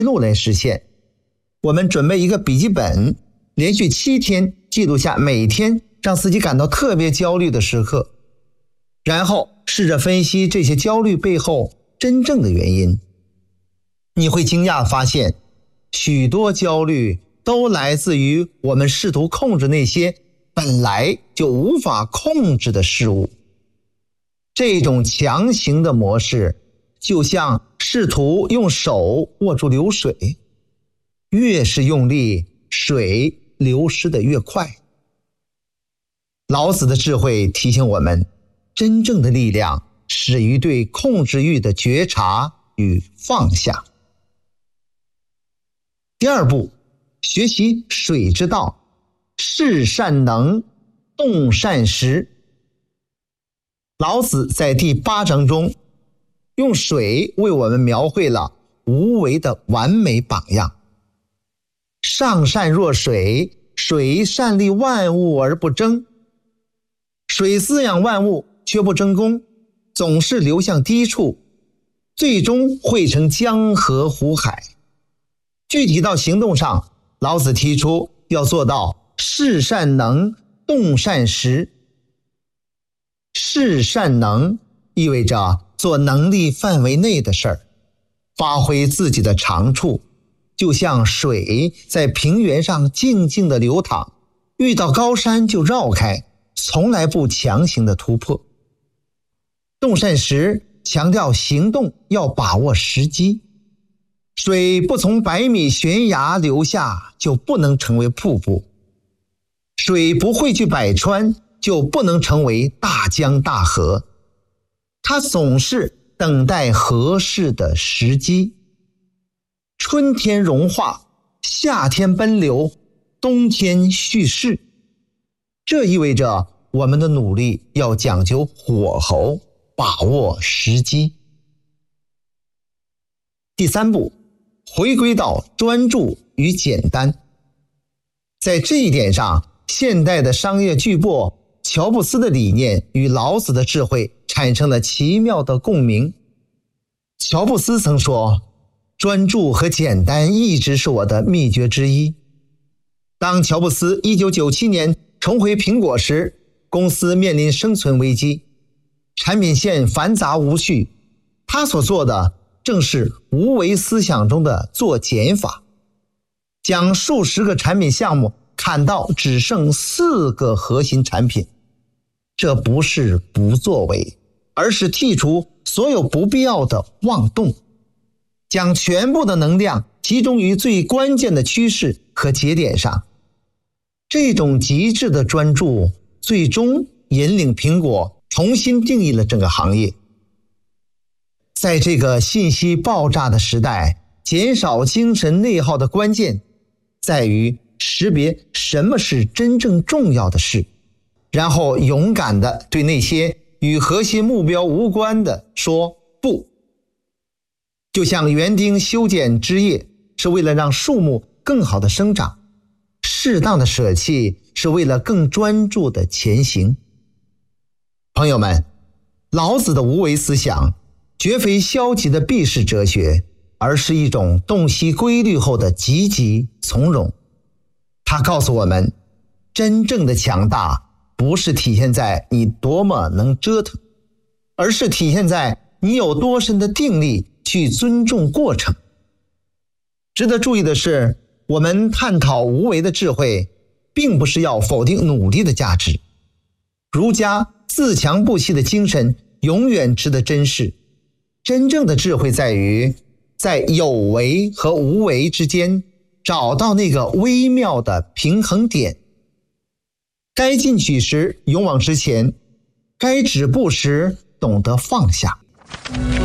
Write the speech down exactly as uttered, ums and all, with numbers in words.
路来实现。我们准备一个笔记本，连续七天记录下每天让自己感到特别焦虑的时刻，然后试着分析这些焦虑背后真正的原因。你会惊讶发现，许多焦虑都来自于我们试图控制那些本来就无法控制的事物。这种强行的模式就像试图用手握住流水，越是用力，水流失的越快。老子的智慧提醒我们，真正的力量始于对控制欲的觉察与放下。第二步，学习水之道，事善能，动善时。老子在第八章中用水为我们描绘了无为的完美榜样。上善若水，水善利万物而不争。水滋养万物却不争功，总是流向低处，最终汇成江河湖海。具体到行动上，老子提出要做到事善能，动善时。事善能意味着做能力范围内的事儿，发挥自己的长处，就像水在平原上静静地流淌，遇到高山就绕开，从来不强行的突破。动善时强调行动要把握时机，水不从百米悬崖流下就不能成为瀑布，水不汇聚百川就不能成为大江大河，它总是等待合适的时机。春天融化，夏天奔流，冬天蓄势。这意味着我们的努力要讲究火候，把握时机。第三步，回归到专注与简单。在这一点上，现代的商业巨擘乔布斯的理念与老子的智慧产生了奇妙的共鸣。乔布斯曾说，专注和简单一直是我的秘诀之一。当乔布斯一九九七年重回苹果时，公司面临生存危机，产品线繁杂无序，他所做的正是无为思想中的做减法，将数十个产品项目砍到只剩四个核心产品。这不是不作为，而是剔除所有不必要的妄动，将全部的能量集中于最关键的趋势和节点上。这种极致的专注最终引领苹果重新定义了整个行业。在这个信息爆炸的时代，减少精神内耗的关键在于识别什么是真正重要的事，然后勇敢地对那些与核心目标无关的说不。就像园丁修剪枝叶是为了让树木更好的生长，适当的舍弃是为了更专注的前行。朋友们，老子的无为思想绝非消极的避世哲学，而是一种洞悉规律后的积极从容。他告诉我们，真正的强大不是体现在你多么能折腾，而是体现在你有多深的定力去尊重过程。值得注意的是，我们探讨无为的智慧，并不是要否定努力的价值。儒家自强不息的精神永远值得珍视。真正的智慧在于，在有为和无为之间找到那个微妙的平衡点。该进取时勇往直前，该止步时懂得放下。